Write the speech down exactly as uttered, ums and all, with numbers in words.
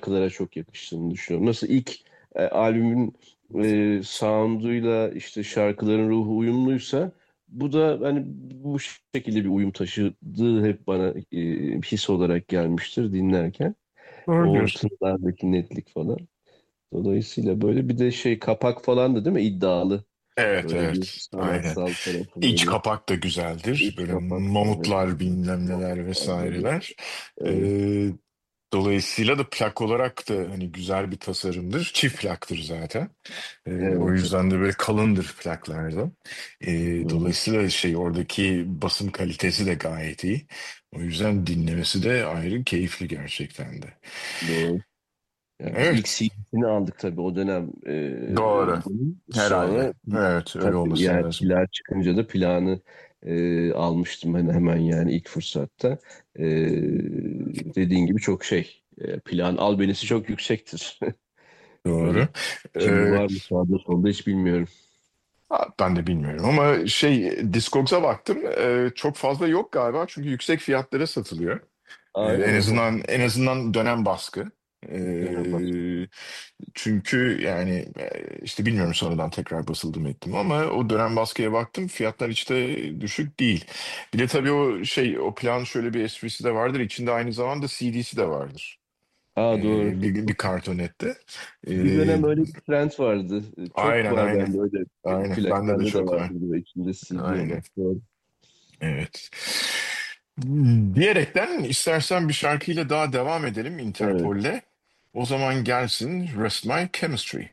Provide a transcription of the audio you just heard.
şarkılara çok yakıştığını düşünüyorum. Nasıl ilk e, albümün e, sound'uyla işte şarkıların ruhu uyumluysa bu da hani bu şekilde bir uyum taşıdığı hep bana e, his olarak gelmiştir dinlerken. Doğru O diyorsun. tınılardaki netlik falan. Dolayısıyla böyle bir de şey kapak falan da değil mi iddialı. Evet, Böyle bir evet, aynen. sanatsal tarafı İç böyle. kapak da güzeldir. İç Böyle kapak da evet. mamutlar bilmem neler Anladım. vesaireler. Evet, Ee, Dolayısıyla da plak olarak da hani güzel bir tasarımdır. Çift plaktır zaten. Ee, o evet. yüzden de böyle kalındır plaklarda. Ee, Doğru. dolayısıyla şey oradaki basım kalitesi de gayet iyi. O yüzden dinlemesi de ayrı keyifli gerçekten de. Doğru. Yani biz ilk Evet, C D'sini aldık tabii o dönem. doğru. Ee, bunun. Herhalde. Sonra Evet, öyle tabii olması yani lazım. plak çıkınca da planı e, almıştım ben hemen yani ilk fırsatta. Ee, dediğin gibi çok şey. e, plan albenisi çok yüksektir. Öyle. Doğru. Şimdi Ee, var mı sağda solda hiç bilmiyorum. Ha, ben de bilmiyorum ama şey Discogs'a baktım. Ee, çok fazla yok galiba çünkü yüksek fiyatlara satılıyor. Ee, Aa, öyle en mi? Bak, azından en azından dönem baskı. dönem bak. Ee, Çünkü yani e, işte bilmiyorum sonradan tekrar basıldı mı ettim ama o dönem baskıya baktım fiyatlar hiç de düşük değil. Bir de tabii o şey o plan şöyle bir esprisi de vardır içinde aynı zamanda C D'si de vardır. Aa, doğru. Ee, bir, bir kartonette. Bir Ee, dönem öyle bir trend vardı. Çok aynen var aynen. bende öyle. Aynen. Plak Bende de bende de çok vardı var. böyle içinde C D Aynen. olan. Doğru. Evet. Diyerekten istersen bir şarkıyla daha devam edelim Evet. Interpol'le. O zaman gelsin Rest My Chemistry.